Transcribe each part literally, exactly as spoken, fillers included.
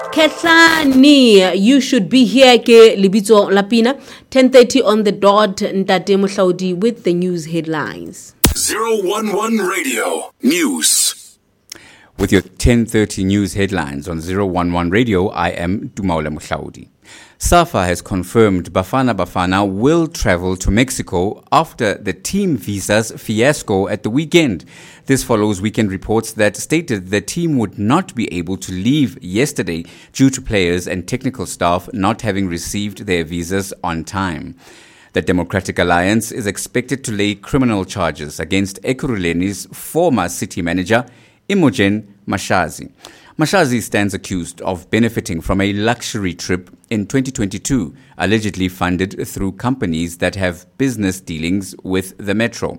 Ketlani, you should be here ke Libito Lapina, ten thirty on the dot, Ntate Mohlaudi with the news headlines. zero one one Radio News. With your ten thirty news headlines on zero one one Radio, I am Dumaola Mohlaudi. SAFA has confirmed Bafana Bafana will travel to Mexico after the team visas fiasco at the weekend. This follows weekend reports that stated the team would not be able to leave yesterday due to players and technical staff not having received their visas on time. The Democratic Alliance is expected to lay criminal charges against Ekurhuleni's former city manager, Imogen Mashazi. Mashazi stands accused of benefiting from a luxury trip in twenty twenty-two, allegedly funded through companies that have business dealings with the metro.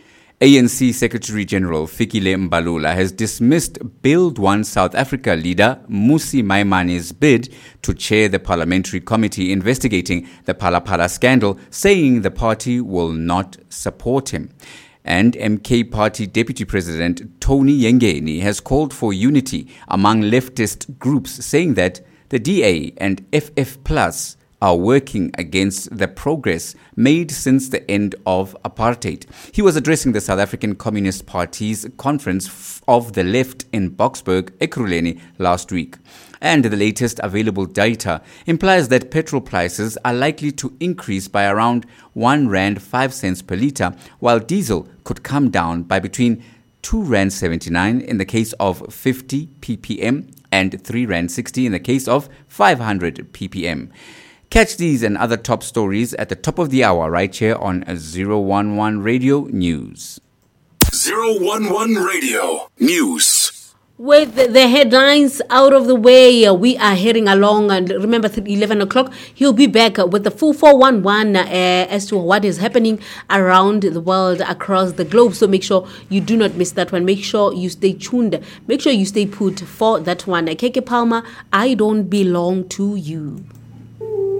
A N C Secretary General Fikile Mbalula has dismissed Build One South Africa leader Mmusi Maimane's bid to chair the parliamentary committee investigating the Phala Phala scandal, saying the party will not support him. And M K Party Deputy President Tony Yengeni has called for unity among leftist groups, saying that the D A and F F Plus are working against the progress made since the end of apartheid. He was addressing the South African Communist Party's conference of the left in Boksburg, Ekurhuleni, last week. And the latest available data implies that petrol prices are likely to increase by around one rand five cents per litre, while diesel could come down by between two rand seventy-nine in the case of fifty p p m and three rand sixty in the case of five hundred p p m. Catch these and other top stories at the top of the hour right here on zero one one Radio News. zero one one Radio News. With the headlines out of the way, we are heading along, and remember, at eleven o'clock, he'll be back with the full four one one uh, as to what is happening around the world, across the globe. So make sure you do not miss that one. Make sure you stay tuned. Make sure you stay put for that one. Keke Palmer, I don't belong to you.